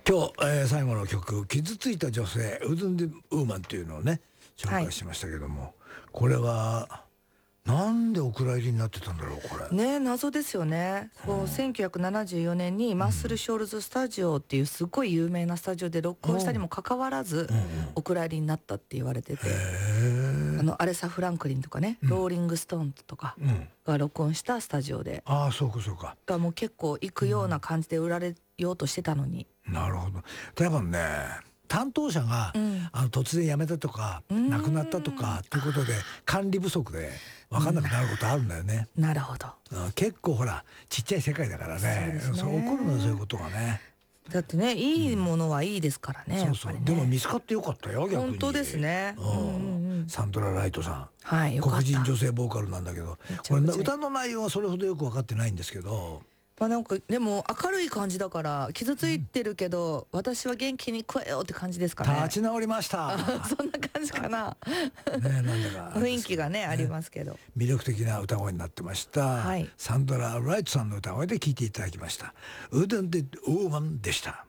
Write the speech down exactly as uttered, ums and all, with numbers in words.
今日、えー最後の曲「傷ついた女性ウズン・デ・ウーマン」っていうのをね紹介しましたけども、これはなんでお蔵入りになってたんだろうこれ。 ねえ謎ですよね。こうせんきゅうひゃくななじゅうよねんにマッスル・ショールズ・スタジオっていうすごい有名なスタジオで録音したにもかかわらずお蔵入りになったって言われてて、あのアレサ・フランクリンとかね、ローリング・ストーンズとかうんが録音したスタジオで、 ああそうかそうか。 がもう結構行くような感じで売られようとしてたのに、 なるほど。多分ね担当者が、 んあの突然辞めたとかん亡くなったとかということで管理不足で分かんなくなることあるんだよね。 なるほど。 うん結構ほらちっちゃい世界だからね、 そうですねそう起こるのよそういうことがね。 だってね、いいものはいいですからね、 そうそう、 やっぱりね。 でも見つかってよかったよ逆に。 本当ですね。 ううんんうんうん。 サンドラ・ライトさん、 はい、よかった。 黒人女性ボーカルなんだけど、 めちゃくちゃこれ歌の内容はそれほどよく分かってないんですけど、 まあなんかでも明るい感じだから傷ついてるけど、私は元気に食えよって感じですかね。 立ち直りましたね。 そんな感じかな。 なんだか雰囲気がねありますけど。 魅力的な歌声になってました、 はいサンドラ・ライトさんの歌声で聴いていただきました。ウーデン・デ・ウーマンでした。